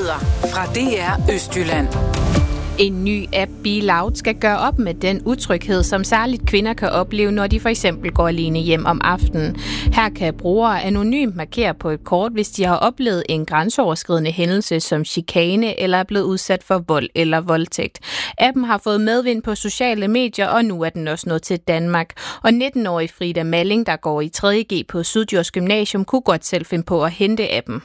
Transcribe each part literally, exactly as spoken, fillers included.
Nyheder fra D R Østjylland. En ny app, BeLoud, skal gøre op med den utryghed, som særligt kvinder kan opleve, når de for eksempel går alene hjem om aftenen. Her kan brugere anonymt markere på et kort, hvis de har oplevet en grænseoverskridende hændelse som chikane eller er blevet udsat for vold eller voldtægt. Appen har fået medvind på sociale medier, og nu er den også nået til Danmark. Og nitten-årige Frida Malling, der går i tredje G på Syddjurs Gymnasium, kunne godt selv finde på at hente appen.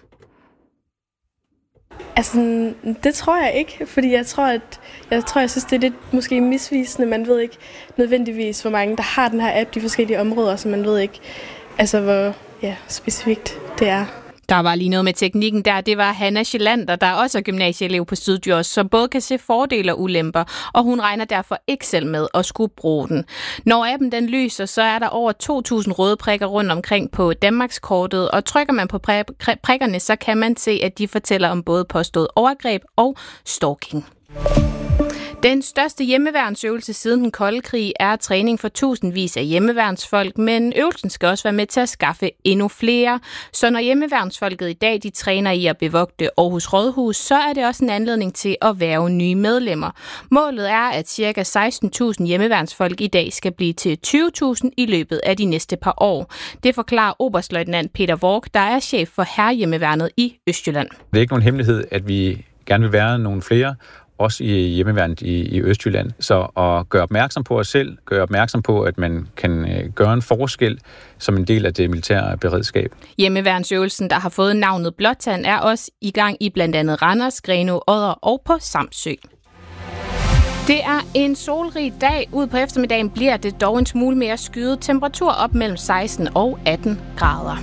Altså, det tror jeg ikke, fordi jeg tror, at jeg tror, jeg synes, det er lidt måske misvisende. Man ved ikke nødvendigvis, hvor mange der har den her app, de forskellige områder, så man ved ikke, altså, hvor ja, specifikt det er. Der var lige noget med teknikken der. Det var Hanna Schelander, der også er gymnasieelev på Syddjurs, som både kan se fordele og ulemper, og hun regner derfor ikke selv med at skulle bruge den. Når appen den lyser, så er der over to tusind røde prikker rundt omkring på Danmarkskortet, og trykker man på prikkerne, så kan man se, at de fortæller om både påstået overgreb og stalking. Den største hjemmeværnsøvelse siden den kolde krig er træning for tusindvis af hjemmeværnsfolk, men øvelsen skal også være med til at skaffe endnu flere. Så når hjemmeværnsfolket i dag de træner i at bevogte Aarhus Rådhus, så er det også en anledning til at hverve nye medlemmer. Målet er, at ca. seksten tusind hjemmeværnsfolk i dag skal blive til tyve tusind i løbet af de næste par år. Det forklarer oberstløjtnant Peter Vork, der er chef for Hærhjemmeværnet i Østjylland. Det er ikke nogen hemmelighed, at vi gerne vil være nogle flere, også i hjemmeværnet i, i Østjylland. Så at gøre opmærksom på os selv, gøre opmærksom på, at man kan øh, gøre en forskel som en del af det militære beredskab. Hjemmeværnsøvelsen, der har fået navnet Blåtand, er også i gang i blandt andet Randers, Grenaa, Odder og på Samsø. Det er en solrig dag. Ud på eftermiddagen bliver det dog en smule mere skyet. Temperatur op mellem seksten og atten grader.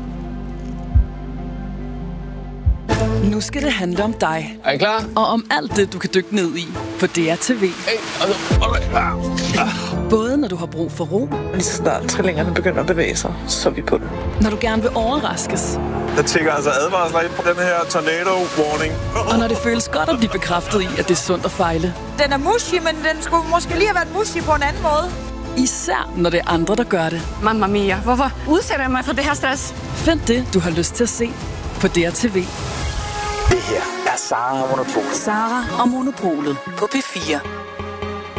Nu skal det handle om dig. Er I klar? Og om alt det, du kan dykke ned i på D R T V. Hey, okay. Både når du har brug for ro. Lige så snart trillingerne begynder at bevæge sig, så er vi på det. Når du gerne vil overraskes. Der tænker altså advarsler ind på den her tornado warning. Og når det føles godt at blive bekræftet i, at det er sundt at fejle. Den er mushy, men den skulle måske lige have været mushy på en anden måde. Især når det er andre, der gør det. Mamma mia, hvorfor udsætter jeg mig for det her stress? Find det, du har lyst til at se på D R T V. Det her er Sara og Monopolet. Sara og Monopolet på P fire.